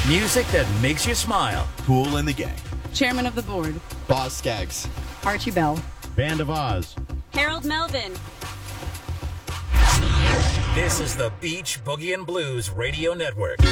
Music that makes you smile. Kool and the Gang. Chairman of the Board. Boz Scaggs. Archie Bell. Band of Oz. Harold Melvin. This is the Beach Boogie and Blues Radio Network.